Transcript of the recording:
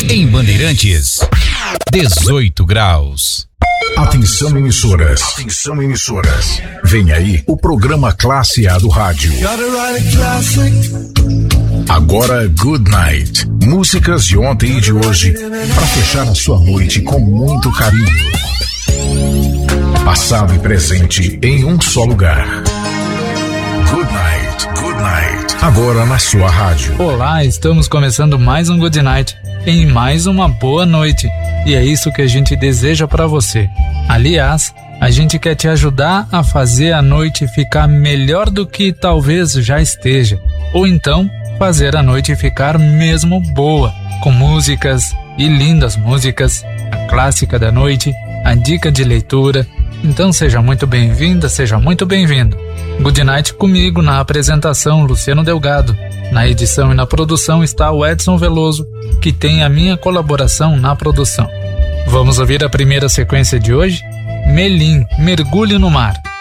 Em Bandeirantes, 18 graus. Atenção emissoras. Atenção emissoras. Vem aí o programa Classe A do rádio. Agora Good Night. Músicas de ontem e de hoje para fechar a sua noite com muito carinho. Passado e presente em um só lugar. Good Night, Good Night. Agora na sua rádio. Olá, estamos começando mais um Good Night em mais uma boa noite. E é isso que a gente deseja para você. Aliás, a gente quer te ajudar a fazer a noite ficar melhor do que talvez já esteja. Ou então, fazer a noite ficar mesmo boa, com músicas e lindas músicas, a clássica da noite, a dica de leitura. Então seja muito bem-vinda, seja muito bem-vindo. Good Night comigo na apresentação, Luciano Delgado. Na edição e na produção está o Edson Veloso, que tem a minha colaboração na produção. Vamos ouvir a primeira sequência de hoje? Melim, Mergulho no Mar.